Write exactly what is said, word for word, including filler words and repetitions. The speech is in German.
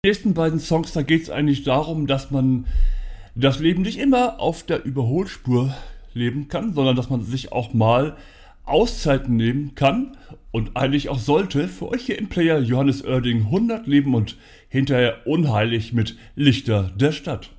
Die nächsten beiden Songs, da geht es eigentlich darum, dass man das Leben nicht immer auf der Überholspur leben kann, sondern dass man sich auch mal Auszeiten nehmen kann und eigentlich auch sollte. Für euch hier im Player Johannes Oerding, hundert Leben und hinterher unheilig mit Lichter der Stadt.